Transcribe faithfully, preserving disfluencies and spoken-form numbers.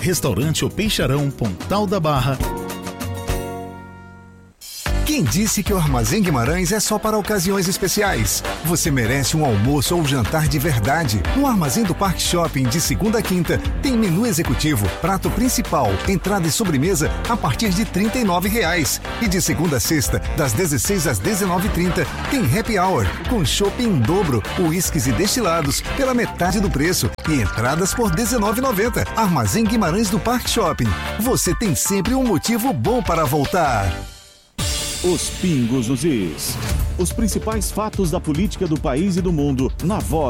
Restaurante O Peixarão, Pontal da Barra. Quem disse que o Armazém Guimarães é só para ocasiões especiais? Você merece um almoço ou jantar de verdade. No Armazém do Parque Shopping, de segunda a quinta, tem menu executivo, prato principal, entrada e sobremesa a partir de trinta e nove reais. E de segunda a sexta, das dezesseis às dezenove e trinta, tem happy hour, com chopp em dobro, uísques e destilados pela metade do preço e entradas por dezenove reais e noventa centavos. Armazém Guimarães do Parque Shopping. Você tem sempre um motivo bom para voltar. Os Pingos nos Is. Os principais fatos da política do país e do mundo na voz